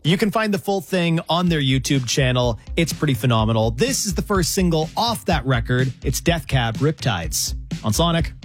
You can find the full thing on their YouTube channel. It's pretty phenomenal. This is the first single off that record. It's Death Cab Riptides on Sonic.